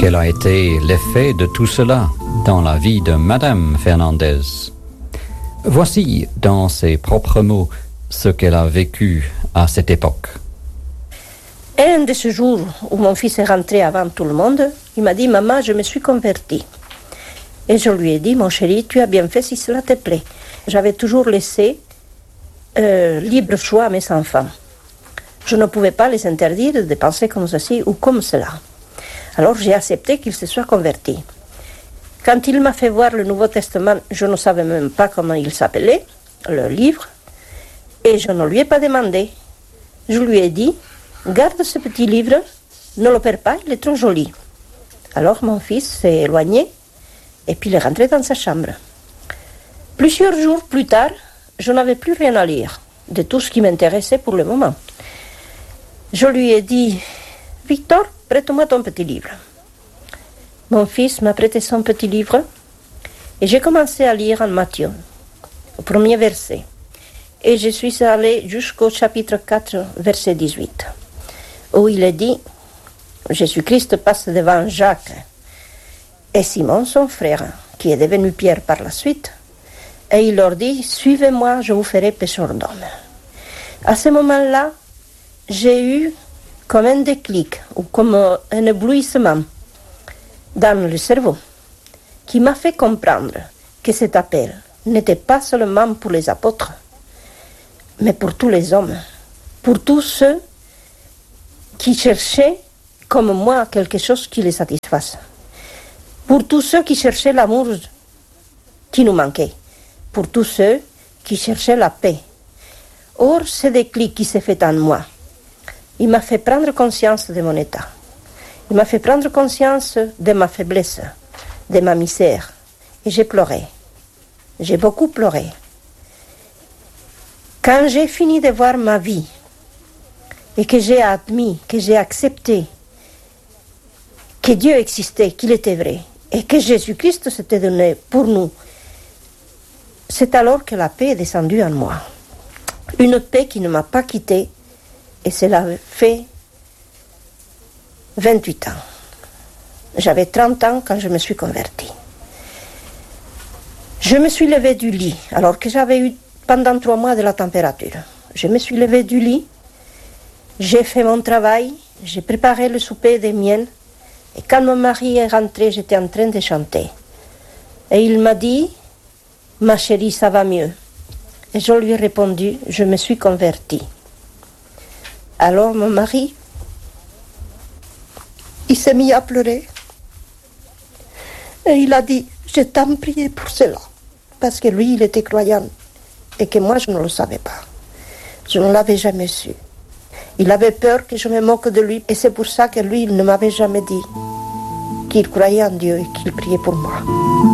Quel a été l'effet de tout cela dans la vie de Madame Fernandez? Voici, dans ses propres mots, ce qu'elle a vécu à cette époque. Un de ces jours où mon fils est rentré avant tout le monde, il m'a dit « Maman, je me suis convertie ». Et je lui ai dit « Mon chéri, tu as bien fait si cela te plaît ». J'avais toujours laissé libre choix à mes enfants. Je ne pouvais pas les interdire de penser comme ceci ou comme cela. Alors j'ai accepté qu'il se soit converti. Quand il m'a fait voir le Nouveau Testament, je ne savais même pas comment il s'appelait, le livre, et je ne lui ai pas demandé. Je lui ai dit « Garde ce petit livre, ne le perds pas, il est trop joli ». Alors mon fils s'est éloigné, et puis il est rentré dans sa chambre. Plusieurs jours plus tard, je n'avais plus rien à lire, de tout ce qui m'intéressait pour le moment. Je lui ai dit « Victor, prête-moi ton petit livre ». Mon fils m'a prêté son petit livre et j'ai commencé à lire en Matthieu, au premier verset. Et je suis allée jusqu'au chapitre 4, verset 18, où il est dit « Jésus-Christ passe devant Jacques et Simon, son frère, qui est devenu Pierre par la suite, et il leur dit « Suivez-moi, je vous ferai pêcheurs d'hommes ». À ce moment-là, j'ai eu comme un déclic ou comme un éblouissement dans le cerveau qui m'a fait comprendre que cet appel n'était pas seulement pour les apôtres, mais pour tous les hommes, pour tous ceux qui cherchaient, comme moi, quelque chose qui les satisfasse, pour tous ceux qui cherchaient l'amour qui nous manquait, pour tous ceux qui cherchaient la paix. Or, ce déclic qui s'est fait en moi, il m'a fait prendre conscience de mon état. Il m'a fait prendre conscience de ma faiblesse, de ma misère. Et j'ai pleuré. J'ai beaucoup pleuré. Quand j'ai fini de voir ma vie et que j'ai admis, que j'ai accepté que Dieu existait, qu'il était vrai et que Jésus-Christ s'était donné pour nous, c'est alors que la paix est descendue en moi. Une paix qui ne m'a pas quittée. Et cela fait 28 ans. J'avais 30 ans quand je me suis convertie. Je me suis levée du lit, alors que j'avais eu pendant 3 mois de la température. Je me suis levée du lit, j'ai fait mon travail, j'ai préparé le souper des miennes, et quand mon mari est rentré, j'étais en train de chanter. Et il m'a dit « Ma chérie, ça va mieux ». Et je lui ai répondu « Je me suis convertie ». Alors mon mari, il s'est mis à pleurer. Et il a dit, je t'en priais pour cela. Parce que lui, il était croyant. Et que moi, je ne le savais pas. Je ne l'avais jamais su. Il avait peur que je me moque de lui. Et c'est pour ça que lui, il ne m'avait jamais dit qu'il croyait en Dieu et qu'il priait pour moi.